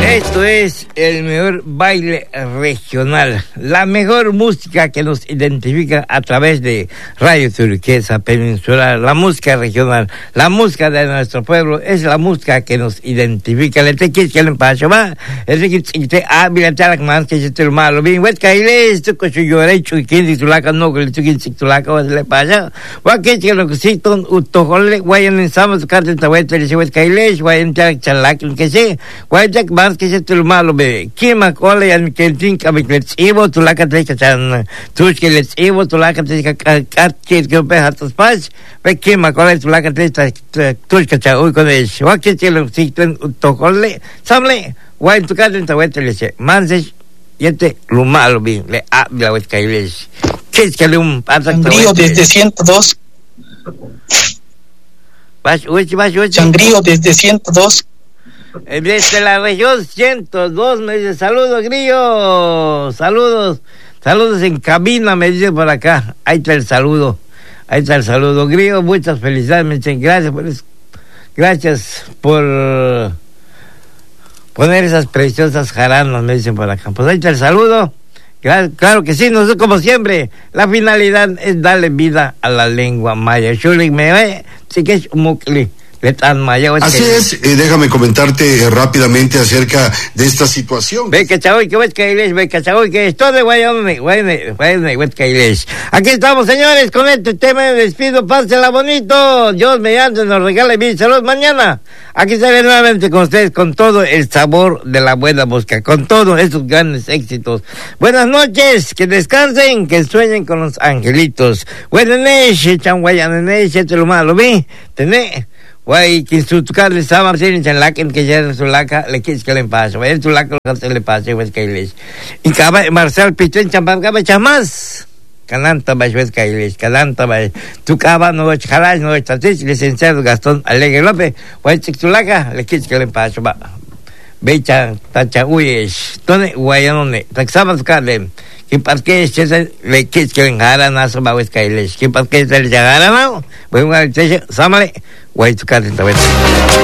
Esto es el mejor baile regional, la mejor música que nos identifica a través de Radio Turquesa Peninsular, la música regional, la música de nuestro pueblo, es la música que nos identifica. Le tequis que le pasó va, el que te habla talak man que se te lo malo bien, wet kailes tu que yo era hecho que ni tu laca no que tu que tu laca va le pasa, va que lo que sí ton utojole, vayan en sábado carta ta wet le wet kailes, vayan talak chalak que se, vayan que se te lo malo be kima kole yan que tinka me let's evo tu la ka te chan tu que let's evo tu la ka te kat que pe hatos pas be kima kole tu la ka te tu que cha uy con eso wa que te lo siten to kole samle wa tu ka te wetele se manses yete lo malo be le habla wet kailes que es que le un pasa Sangrío desde 102 vas Sangrío desde 102 desde la región 102 me dice, saludos Grillo, saludos en cabina, me dice por acá, ahí está el saludo Grillo, muchas felicidades, me dicen, gracias por poner esas preciosas jaranas, me dicen por acá, pues ahí está el saludo, claro que sí, nosotros como siempre, la finalidad es darle vida a la lengua maya, Shulik me ve, sí que es mukli. Así es, déjame comentarte rápidamente acerca de esta situación. Ve que esto de Wyoming. Aquí estamos, señores, con este tema de despido, pásela bonito. Dios mediante nos regale mi salud mañana. Aquí estaré nuevamente con ustedes con todo el sabor de la buena música, con todos estos grandes éxitos. Buenas noches, que descansen, que sueñen con los angelitos. Buenas noches, changuayanenes, te lo malo, vi, tené. Guay, que su carne estaba sin chanlaken que ya su laca le quis que le pasa, ver tu laca lo que le pasa, pues que les. Y caba Marcel Pitén champanga chamas. Cananta pues que les, cananta pues. Tu caba no chalas no estatis licenciado Gastón Alegre López, guay tu laca le quis que le pasa, va. Becha tacha uyes, tone guayonone, taxaba su carne. Que para que se le quis que le jara naso va pues que les, que para que se le jara no, bueno, samale. Wait to cut it away.